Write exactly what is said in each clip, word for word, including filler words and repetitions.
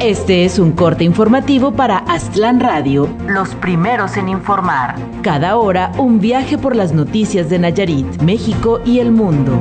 Este es un corte informativo para Aztlán Radio, los primeros en informar. Cada hora, un viaje por las noticias de Nayarit, México y el mundo.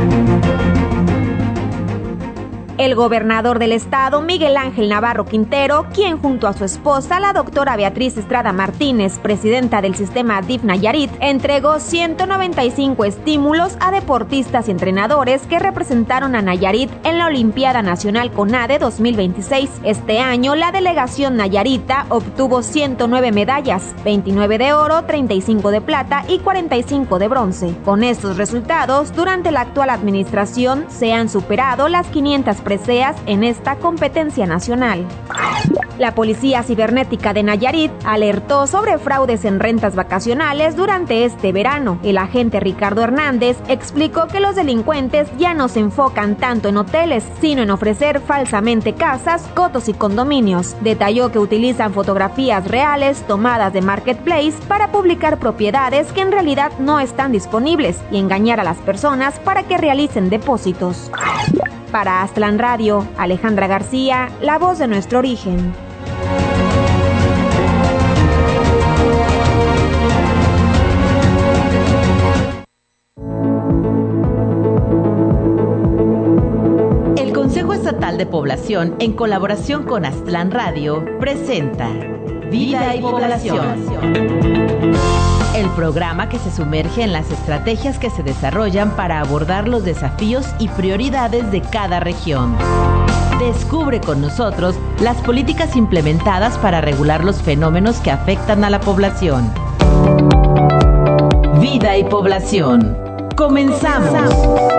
El gobernador del estado, Miguel Ángel Navarro Quintero, quien junto a su esposa, la doctora Beatriz Estrada Martínez, presidenta del sistema D I F Nayarit, entregó ciento noventa y cinco estímulos a deportistas y entrenadores que representaron a Nayarit en la Olimpiada Nacional CONADE dos mil veintiséis. Este año, la delegación nayarita obtuvo ciento nueve medallas, veintinueve de oro, treinta y cinco de plata y cuarenta y cinco de bronce. Con estos resultados, durante la actual administración se han superado las quinientas preseas en esta competencia nacional. La Policía Cibernética de Nayarit alertó sobre fraudes en rentas vacacionales durante este verano. El agente Ricardo Hernández explicó que los delincuentes ya no se enfocan tanto en hoteles, sino en ofrecer falsamente casas, cotos y condominios. Detalló que utilizan fotografías reales tomadas de Marketplace para publicar propiedades que en realidad no están disponibles y engañar a las personas para que realicen depósitos. Para Aztlán Radio, Alejandra García, la voz de nuestro origen. El Consejo Estatal de Población, en colaboración con Aztlán Radio, presenta Vida y Población. El programa que se sumerge en las estrategias que se desarrollan para abordar los desafíos y prioridades de cada región. Descubre con nosotros las políticas implementadas para regular los fenómenos que afectan a la población. Vida y Población. ¡Comenzamos!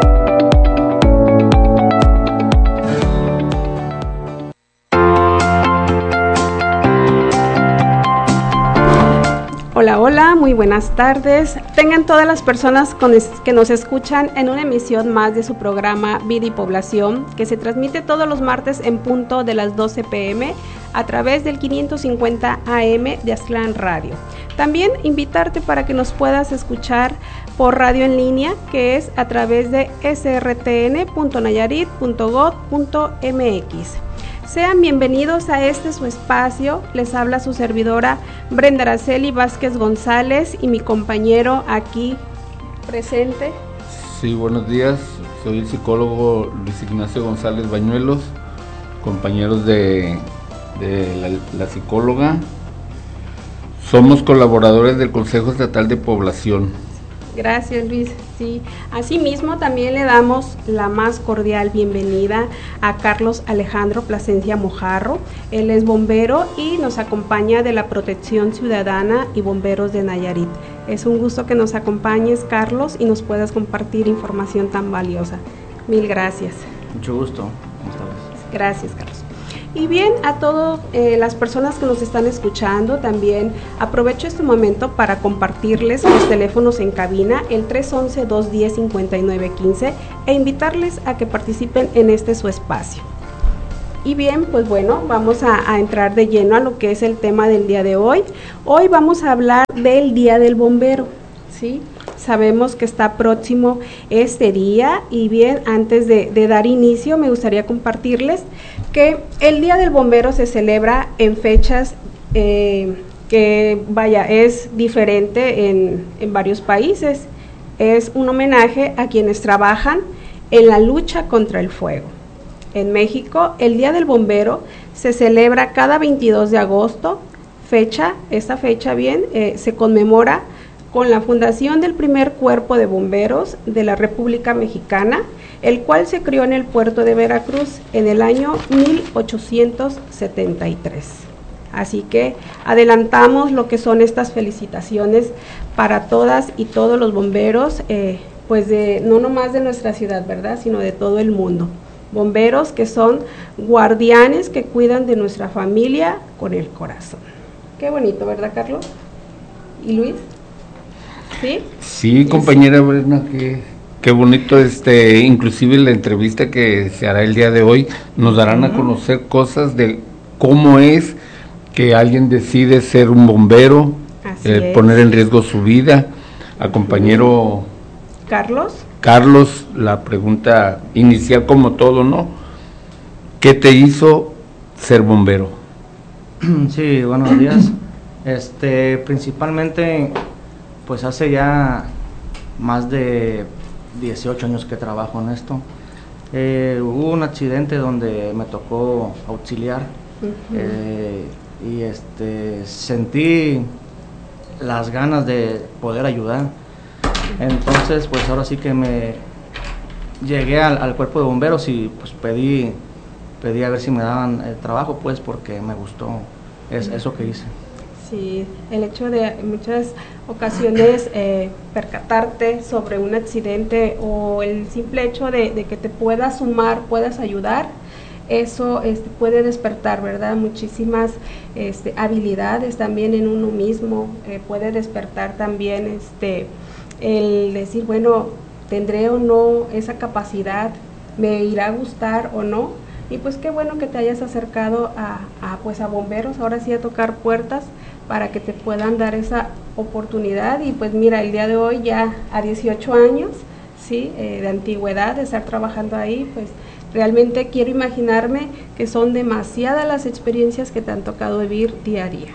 Hola, hola, muy buenas tardes. Tengan todas las personas con es, que nos escuchan en una emisión más de su programa Vida y Población, que se transmite todos los martes en punto de las doce pm a través del quinientos cincuenta A M de Aztlán Radio. También invitarte para que nos puedas escuchar por radio en línea, que es a través de s r t n punto nayarit punto gov punto m x. Sean bienvenidos a este su espacio. Les habla su servidora Brenda Araceli Vázquez González y mi compañero aquí presente. Sí, buenos días. Soy el psicólogo Luis Ignacio González Bañuelos, compañeros de, de la, la psicóloga. Somos colaboradores del Consejo Estatal de Población. Gracias, Luis. Sí, asimismo también le damos la más cordial bienvenida a Carlos Alejandro Plasencia Mojarro. Él es bombero y nos acompaña de la Protección Ciudadana y Bomberos de Nayarit. Es un gusto que nos acompañes, Carlos, y nos puedas compartir información tan valiosa. Mil gracias. Mucho gusto. ¿Cómo estás? Gracias, Carlos. Y bien, a todas eh, las personas que nos están escuchando, también aprovecho este momento para compartirles los teléfonos en cabina, el tres once, dos diez, cincuenta y nueve quince, e invitarles a que participen en este su espacio. Y bien, pues bueno, vamos a, a entrar de lleno a lo que es el tema del día de hoy. Hoy vamos a hablar del Día del Bombero, ¿sí? Sabemos que está próximo este día y bien, antes de, de dar inicio me gustaría compartirles que el Día del Bombero se celebra en fechas eh, que vaya, es diferente en, en varios países. Es un homenaje a quienes trabajan en la lucha contra el fuego. En México, el Día del Bombero se celebra cada veintidós de agosto, fecha, esta fecha bien, eh, se conmemora con la fundación del primer cuerpo de bomberos de la República Mexicana, el cual se creó en el puerto de Veracruz en el año mil ochocientos setenta y tres. Así que adelantamos lo que son estas felicitaciones para todas y todos los bomberos, eh, pues de no nomás de nuestra ciudad, ¿verdad?, sino de todo el mundo. Bomberos que son guardianes que cuidan de nuestra familia con el corazón. Qué bonito, ¿verdad, Carlos? ¿Y Luis? ¿Sí? Sí, compañera Brenda, qué, qué bonito, este, inclusive la entrevista que se hará el día de hoy, nos darán uh-huh. a conocer cosas de cómo es que alguien decide ser un bombero, eh, poner en riesgo su vida. Al compañero Carlos. Carlos, la pregunta inicial como todo, ¿no? ¿Qué te hizo ser bombero? Sí, buenos días. Este, principalmente, pues hace ya más de dieciocho años que trabajo en esto. Eh, hubo un accidente donde me tocó auxiliar. Uh-huh. eh, y este, sentí las ganas de poder ayudar. Entonces, pues ahora sí que me llegué al, al cuerpo de bomberos y pues pedí, pedí a ver si me daban el trabajo, pues porque me gustó es, eso que hice. Sí, el hecho de muchas ocasiones eh, percatarte sobre un accidente o el simple hecho de, de que te puedas sumar, puedas ayudar, eso este, puede despertar, ¿verdad? Muchísimas este, habilidades también en uno mismo, eh, puede despertar también este, el decir, bueno, ¿tendré o no esa capacidad? ¿Me irá a gustar o no? Y pues qué bueno que te hayas acercado a, a, pues a bomberos, ahora sí a tocar puertas para que te puedan dar esa oportunidad. Y pues mira, el día de hoy ya a dieciocho años, ¿sí? eh, de antigüedad, de estar trabajando ahí, pues realmente quiero imaginarme que son demasiadas las experiencias que te han tocado vivir día a día.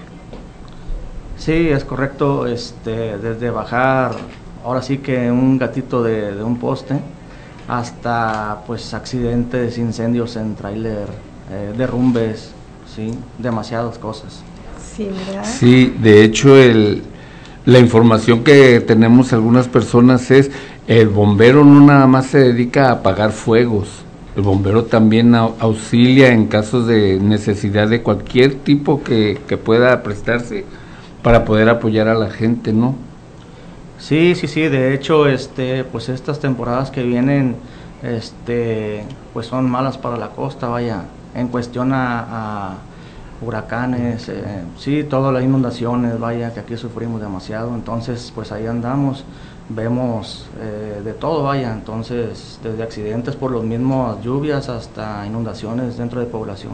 Sí, es correcto, este, desde bajar, ahora sí que un gatito de, de un poste, hasta pues accidentes, incendios en tráiler, eh, derrumbes, sí, demasiadas cosas. Sí, ¿verdad? Sí, de hecho el, la información que tenemos algunas personas es, el bombero no nada más se dedica a apagar fuegos, el bombero también a, auxilia en casos de necesidad de cualquier tipo que, que pueda prestarse para poder apoyar a la gente, ¿no? Sí, sí, sí, de hecho, este, pues estas temporadas que vienen, este, pues son malas para la costa, vaya, en cuestión a, a huracanes, eh, sí, todas las inundaciones, vaya, que aquí sufrimos demasiado, entonces, pues ahí andamos, vemos eh, de todo, vaya, entonces, desde accidentes por las mismas lluvias hasta inundaciones dentro de población.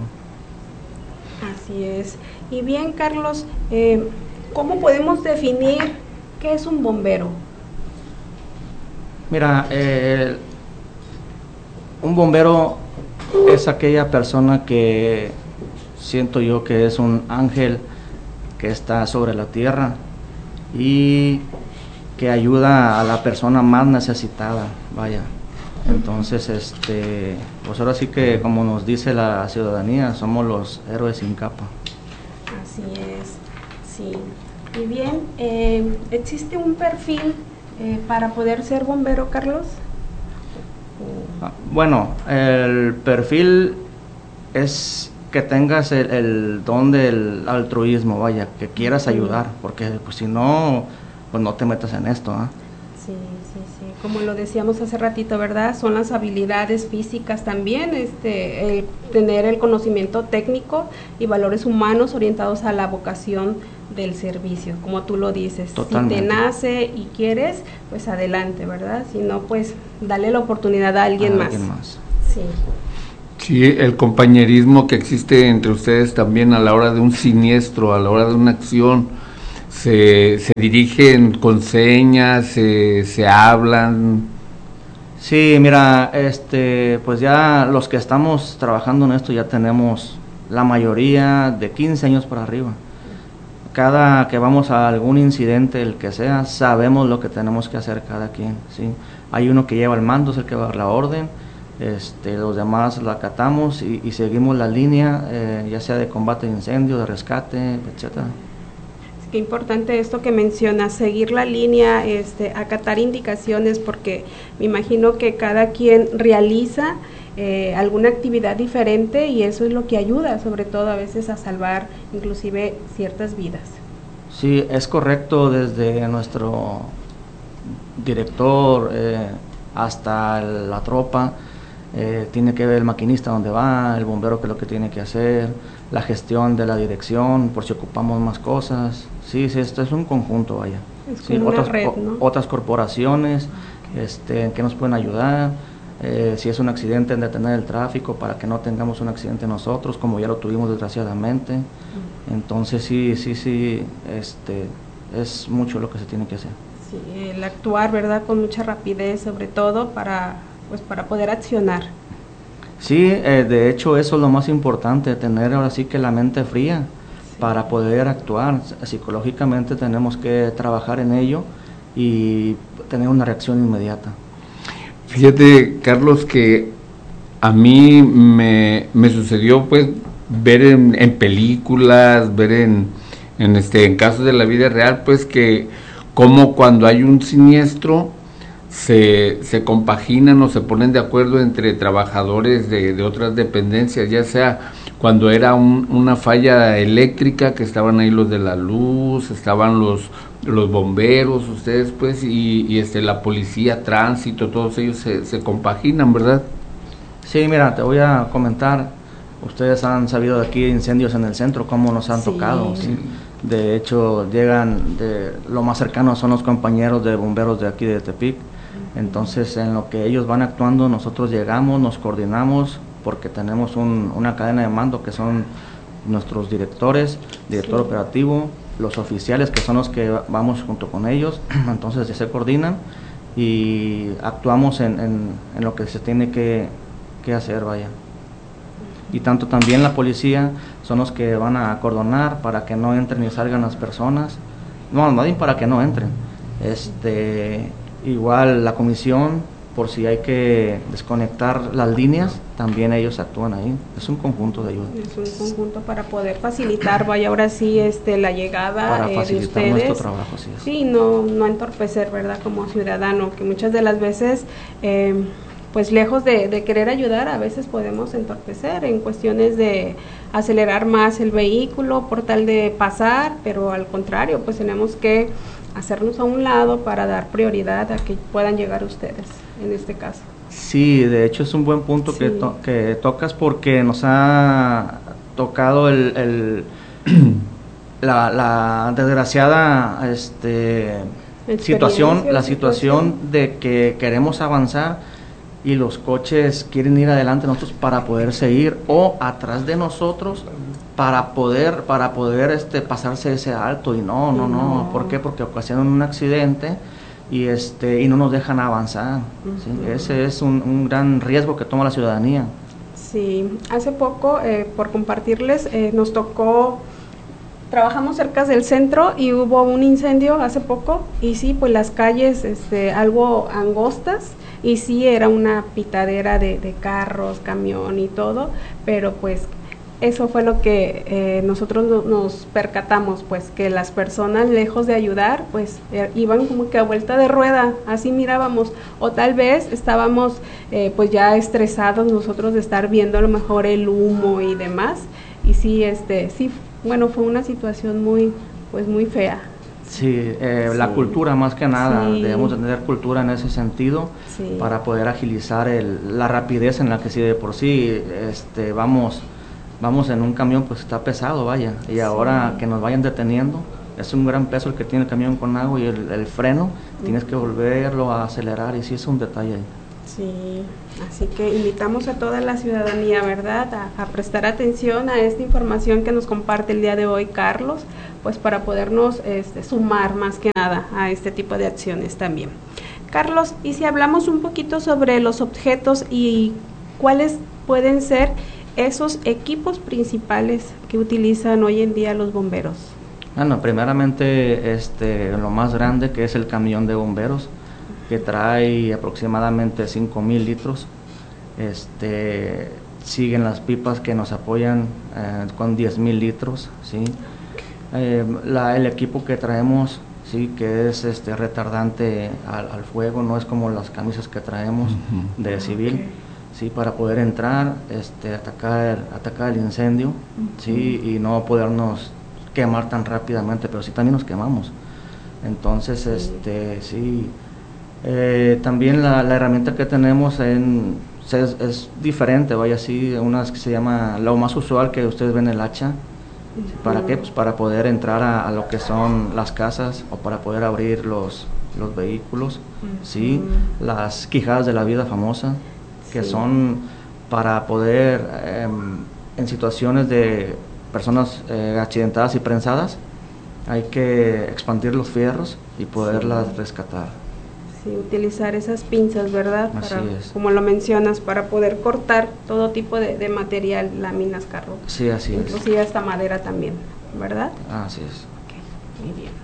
Así es. Y bien, Carlos, eh, ¿cómo podemos definir qué es un bombero? Mira, eh, un bombero es aquella persona que siento yo que es un ángel que está sobre la tierra y que ayuda a la persona más necesitada, vaya. Entonces, este, pues ahora sí que como nos dice la ciudadanía, somos los héroes sin capa. Así es, sí. Y bien, eh, ¿existe un perfil eh, para poder ser bombero, Carlos? Ah, bueno, el perfil es que tengas el, el don del altruismo, vaya, que quieras ayudar, porque pues si no, pues no te metas en esto, ¿eh? Sí, sí, sí, como lo decíamos hace ratito, ¿verdad? Son las habilidades físicas también, este, el tener el conocimiento técnico y valores humanos orientados a la vocación del servicio, como tú lo dices. Totalmente. Si te nace y quieres, pues adelante, ¿verdad? Si no, pues dale la oportunidad a alguien, a más. alguien más. Sí. Sí, el compañerismo que existe entre ustedes también a la hora de un siniestro, a la hora de una acción, se, se dirigen con señas, se, se hablan. Sí, mira, este, pues ya los que estamos trabajando en esto ya tenemos la mayoría de quince años para arriba. Cada que vamos a algún incidente, el que sea, sabemos lo que tenemos que hacer cada quien, ¿sí? Hay uno que lleva el mando, es el que va a dar la orden. Este, los demás la acatamos y, y seguimos la línea, eh, ya sea de combate de incendio, de rescate, etcétera. Qué importante esto que mencionas, seguir la línea, este, acatar indicaciones, porque me imagino que cada quien realiza eh, alguna actividad diferente y eso es lo que ayuda, sobre todo a veces a salvar inclusive ciertas vidas. Sí, es correcto, desde nuestro director eh, hasta la tropa. Eh, tiene que ver el maquinista dónde va, el bombero qué es lo que tiene que hacer, la gestión de la dirección, por si ocupamos más cosas. Sí, sí, esto es un conjunto, vaya. Es sí, como otras, una red, ¿no? o, otras corporaciones este, que nos pueden ayudar. Eh, si es un accidente, en detener el tráfico para que no tengamos un accidente nosotros, como ya lo tuvimos desgraciadamente. Uh-huh. Entonces, sí, sí, sí, este, es mucho lo que se tiene que hacer. Sí, el actuar, ¿verdad?, con mucha rapidez, sobre todo para... pues para poder accionar. Sí, eh, de hecho eso es lo más importante, tener ahora sí que la mente fría sí. para poder actuar. Psicológicamente tenemos que trabajar en ello y tener una reacción inmediata. Fíjate, Carlos, que a mí me, me sucedió pues ver en, en películas, ver en, en, este, en casos de la vida real, pues que como cuando hay un siniestro, Se, se compaginan o se ponen de acuerdo entre trabajadores de, de otras dependencias, ya sea cuando era un, una falla eléctrica, que estaban ahí los de la luz, estaban los, los bomberos, ustedes pues, y, y este la policía, tránsito, todos ellos se, se compaginan, ¿verdad? Sí, mira, te voy a comentar, ustedes han sabido de aquí incendios en el centro, cómo nos han sí. tocado, ¿sí? De hecho, llegan, de lo más cercano son los compañeros de bomberos de aquí de Tepic. Entonces, en lo que ellos van actuando, nosotros llegamos, nos coordinamos, porque tenemos un, una cadena de mando que son nuestros directores, director sí. operativo, los oficiales que son los que vamos junto con ellos, entonces ya se coordinan y actuamos en, en, en lo que se tiene que, que hacer, vaya. Y tanto también la policía son los que van a acordonar para que no entren y salgan las personas, no, no bien para que no entren, este... Igual la comisión, por si hay que desconectar las líneas, también ellos actúan ahí. Es un conjunto de ayuda. Es un conjunto para poder facilitar, vaya, ahora sí, este, la llegada para eh, facilitar de ustedes. Nuestro trabajo, sí. Es. Sí, no, no entorpecer, ¿verdad? Como ciudadano, que muchas de las veces, eh, pues lejos de, de querer ayudar, a veces podemos entorpecer en cuestiones de acelerar más el vehículo por tal de pasar, pero al contrario, pues tenemos que hacernos a un lado para dar prioridad a que puedan llegar ustedes, en este caso. Sí, de hecho es un buen punto sí. que, to que tocas porque nos ha tocado el, el la, la desgraciada este, situación, la situación de que queremos avanzar y los coches quieren ir adelante de nosotros para poder seguir o atrás de nosotros para poder para poder este pasarse ese alto y no, no, no, no. ¿Por qué? Porque ocasionan un accidente y este y no nos dejan avanzar. Uh-huh. ¿Sí? Ese es un, un gran riesgo que toma la ciudadanía. Sí, hace poco, eh, por compartirles, eh, nos tocó, trabajamos cerca del centro y hubo un incendio hace poco y sí, pues las calles este, algo angostas y sí era una pitadera de, de carros, camión y todo, pero pues eso fue lo que eh, nosotros no, nos percatamos, pues que las personas lejos de ayudar, pues eh, iban como que a vuelta de rueda, así mirábamos, o tal vez estábamos eh, pues ya estresados nosotros de estar viendo a lo mejor el humo y demás, y sí, este, sí, bueno, fue una situación muy, pues muy fea. Sí, eh, sí. La cultura más que nada, sí. Debemos tener cultura en ese sentido sí. para poder agilizar el, la rapidez en la que sí de por sí este, vamos... Vamos en un camión, pues está pesado, vaya, y sí. ahora que nos vayan deteniendo, es un gran peso el que tiene el camión con agua y el, el freno, uh-huh. tienes que volverlo a acelerar y sí es un detalle ahí. Sí, así que invitamos a toda la ciudadanía, ¿verdad?, a, a prestar atención a esta información que nos comparte el día de hoy Carlos, pues para podernos este, sumar más que nada a este tipo de acciones también. Carlos, y si hablamos un poquito sobre los objetos y cuáles pueden ser esos equipos principales que utilizan hoy en día los bomberos. Bueno, primeramente este, lo más grande que es el camión de bomberos, que trae aproximadamente cinco mil litros. Este, siguen las pipas que nos apoyan eh, con diez mil litros, ¿sí? Eh, la, el equipo que traemos, sí, que es este retardante al, al fuego, no es como las camisas que traemos uh-huh. de civil. Okay. Sí, para poder entrar, este, atacar, atacar el incendio, uh-huh. sí, y no podernos quemar tan rápidamente, pero sí también nos quemamos. Entonces, sí. este, sí, eh, también la, la herramienta que tenemos en, es, es diferente, vaya así, una que se llama, lo más usual que ustedes ven, el hacha. Uh-huh. ¿Para qué? Pues para poder entrar a, a lo que son las casas o para poder abrir los, los vehículos, uh-huh. sí, las quijadas de la vida famosa, que sí. son para poder, eh, en situaciones de personas eh, accidentadas y prensadas, hay que expandir los fierros y poderlas sí. rescatar. Sí, utilizar esas pinzas, ¿verdad? Así Para, es. como lo mencionas, para poder cortar todo tipo de, de material, láminas, carro. Sí, así es. Inclusive hasta madera también, ¿verdad? Así es. Ok, muy bien.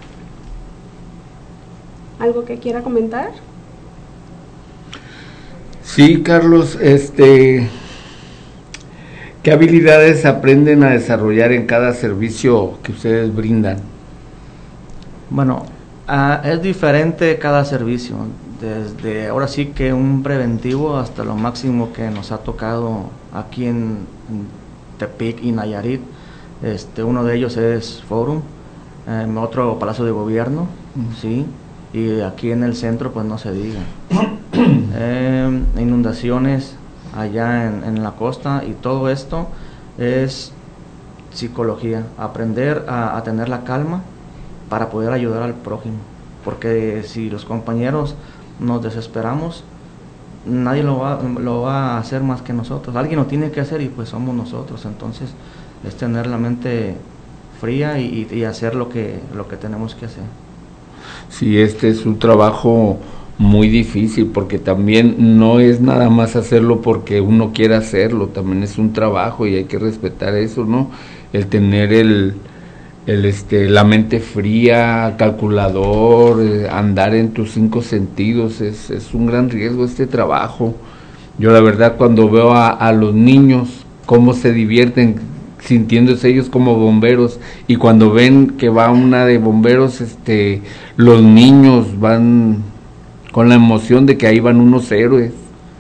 ¿Algo que quiera comentar? Sí, Carlos, este, ¿qué habilidades aprenden a desarrollar en cada servicio que ustedes brindan? Bueno, uh, es diferente cada servicio, desde ahora sí que un preventivo hasta lo máximo que nos ha tocado aquí en, en Tepic y Nayarit. Este, uno de ellos es Forum, eh, otro Palacio de Gobierno, uh-huh. sí, y aquí en el centro pues no se diga. eh, inundaciones allá en, en la costa, y todo esto es psicología, aprender a, a tener la calma para poder ayudar al prójimo, porque si los compañeros nos desesperamos, nadie lo va, lo va a hacer más que nosotros, alguien lo tiene que hacer y pues somos nosotros. Entonces es tener la mente fría y, y hacer lo que, lo que tenemos que hacer. Sí, este es un trabajo muy difícil, porque también no es nada más hacerlo porque uno quiera hacerlo, también es un trabajo y hay que respetar eso, ¿no? El tener el, el este, la mente fría, calculador, eh, andar en tus cinco sentidos, es, es un gran riesgo este trabajo. Yo la verdad cuando veo a, a los niños cómo se divierten sintiéndose ellos como bomberos, y cuando ven que va una de bomberos, este, los niños van con la emoción de que ahí van unos héroes.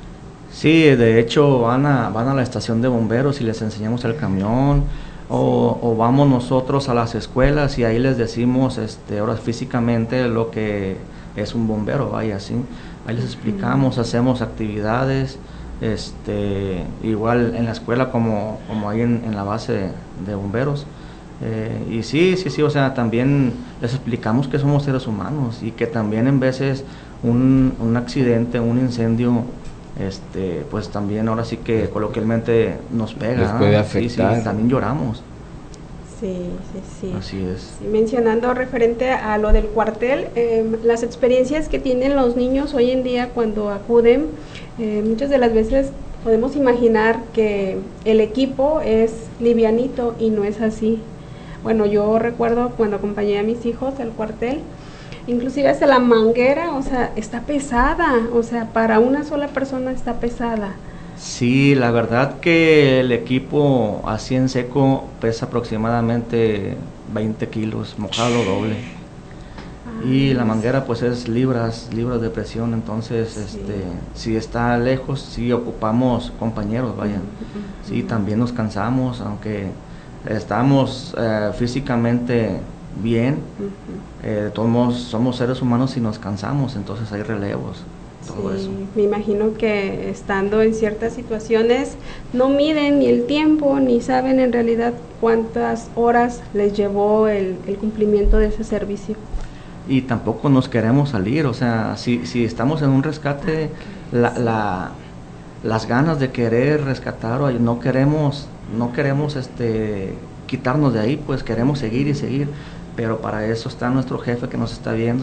Sí, de hecho van a, van a la estación de bomberos y les enseñamos el camión, o, o vamos nosotros a las escuelas y ahí les decimos este, ahora físicamente lo que es un bombero, vaya, así, ahí les explicamos, hacemos actividades, este, igual en la escuela como, como ahí en, en la base de, de bomberos. Eh, y sí, sí, sí, o sea, también les explicamos que somos seres humanos y que también en veces un, un accidente, un incendio, este, pues también ahora sí que coloquialmente nos pega, les puede ¿no? afectar. Sí, sí, también lloramos. Sí, sí, sí. Así es. Sí, mencionando referente a lo del cuartel, eh, las experiencias que tienen los niños hoy en día cuando acuden, eh, muchas de las veces podemos imaginar que el equipo es livianito y no es así. Bueno, yo recuerdo cuando acompañé a mis hijos al cuartel, inclusive hasta la manguera, o sea, está pesada, o sea, para una sola persona está pesada. Sí, la verdad que el equipo así en seco pesa aproximadamente veinte kilos, mojado doble. Ah, y la manguera pues es libras, libras de presión, entonces sí. este, si está lejos, sí ocupamos compañeros, vaya. Uh-huh. Sí, también nos cansamos, aunque estamos eh, físicamente bien, uh-huh. eh, de todos modos somos seres humanos y nos cansamos, entonces hay relevos. Todo sí, eso. Me imagino que estando en ciertas situaciones no miden ni el tiempo ni saben en realidad cuántas horas les llevó el, el cumplimiento de ese servicio. Y tampoco nos queremos salir, o sea, si, si estamos en un rescate, ah, okay, la, sí. la, las ganas de querer rescatar, o no queremos, no queremos este, quitarnos de ahí, pues queremos seguir y seguir, pero para eso está nuestro jefe que nos está viendo,